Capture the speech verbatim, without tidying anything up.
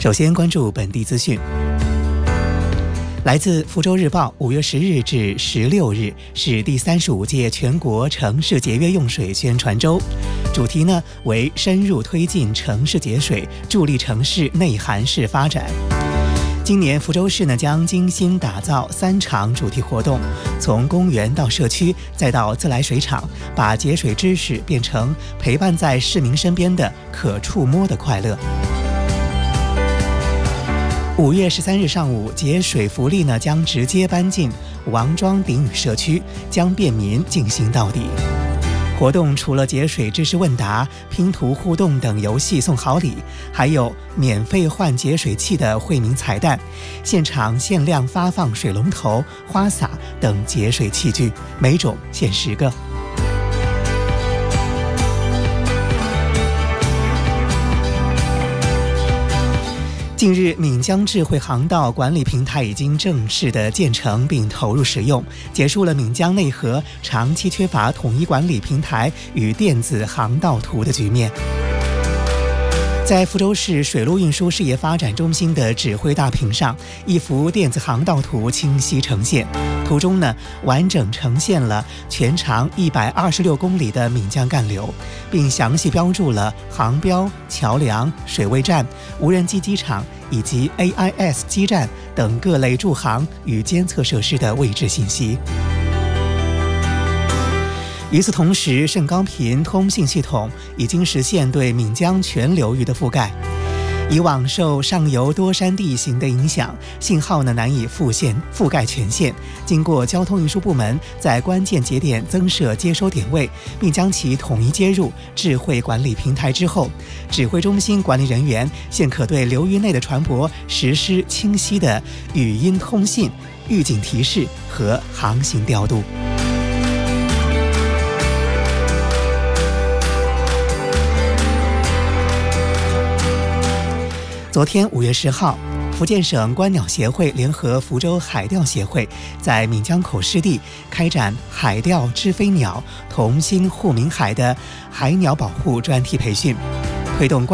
首先关注本地资讯。来自福州日报，五月十日至十六日是第三十五届全国城市节约用水宣传周，主题呢为深入推进城市节水，助力城市内涵式发展。今年福州市呢将精心打造三场主题活动，从公园到社区，再到自来水厂，把节水知识变成陪伴在市民身边的可触摸的快乐。五月十三日上午，节水福利呢将直接搬进王庄鼎宇社区，将便民进行到底。活动除了节水知识问答、拼图互动等游戏送好礼，还有免费换节水器的惠民彩蛋，现场限量发放水龙头、花洒等节水器具，每种限十个。近日，闽江智慧航道管理平台已经正式的建成并投入使用，结束了闽江内河长期缺乏统一管理平台与电子航道图的局面。在福州市水路运输事业发展中心的指挥大屏上，一幅电子航道图清晰呈现。图中呢，完整呈现了全长一百二十六公里的闽江干流，并详细标注了航标、桥梁、水位站、无人机机场以及 A I S 基站等各类驻航与监测设施的位置信息。与此同时，甚高频通信系统已经实现对闽江全流域的覆盖。以往受上游多山地形的影响，信号呢难以覆线覆盖全线。经过交通运输部门在关键节点增设接收点位，并将其统一接入智慧管理平台之后，指挥中心管理人员现可对流域内的船舶实施清晰的语音通信、预警提示和航行调度。昨天五月十号，福建省观鸟协会联合福州海钓协会在闽江口湿地开展海钓知飞鸟同心护闽海的海鸟保护专题培训，推动